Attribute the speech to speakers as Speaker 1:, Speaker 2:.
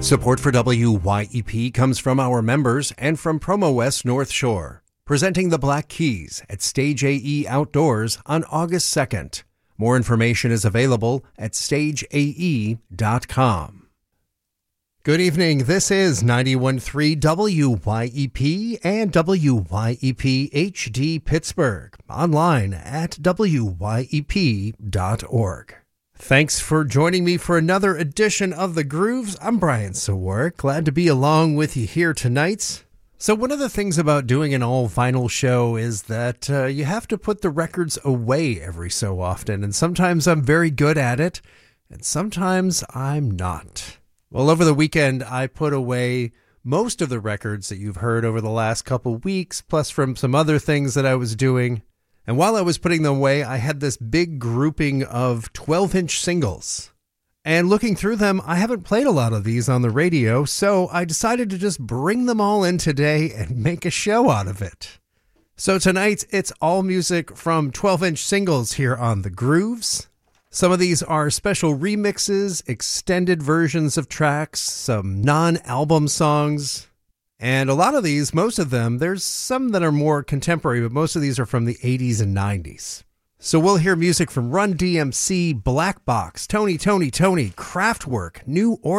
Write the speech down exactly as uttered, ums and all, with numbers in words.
Speaker 1: Support for W Y E P comes from our members and from Promo West North Shore, presenting the Black Keys at Stage A E Outdoors on August second. More information is available at stage a e dot com. Good evening. This is ninety-one point three W Y E P and W Y E P H D Pittsburgh, online at w y e p dot org. Thanks for joining me for another edition of The Grooves. I'm Brian Sawark. Glad to be along with you here tonight. So one of the things about doing an all-vinyl show is that uh, you have to put the records away every so often, and sometimes I'm very good at it, and sometimes I'm not. Well, over the weekend, I put away most of the records that you've heard over the last couple weeks, plus from some other things that I was doing. And while I was putting them away, I had this big grouping of twelve-inch singles. And looking through them, I haven't played a lot of these on the radio, so I decided to just bring them all in today and make a show out of it. So tonight, it's all music from twelve-inch singles here on The Grooves. Some of these are special remixes, extended versions of tracks, some non-album songs. And a lot of these, most of them, there's some that are more contemporary, but most of these are from the eighties and nineties. So we'll hear music from Run D M C, Black Box, Tony, Tony, Tony, Kraftwerk, New Order.